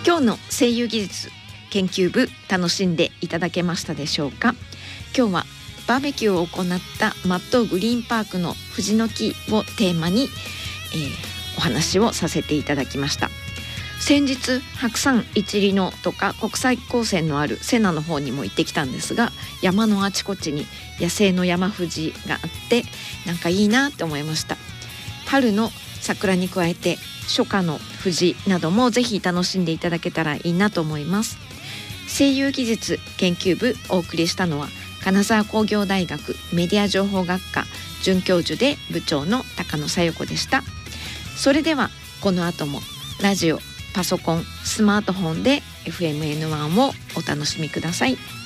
今日の声優技術研究部楽しんでいただけましたでしょうか。今日はバーベキューを行ったマットグリーンパークの藤の木をテーマに、お話をさせていただきました。先日白山一里野とか国際高専のある瀬名の方にも行ってきたんですが、山のあちこちに野生の山藤があってなんかいいなって思いました。春の桜に加えて初夏の藤などもぜひ楽しんでいただけたらいいなと思います。声優技術研究部お送りしたのは金沢工業大学メディア情報学科准教授で部長の高野紗友子でした。それではこの後もラジオ、パソコン、スマートフォンで FMN1 をお楽しみください。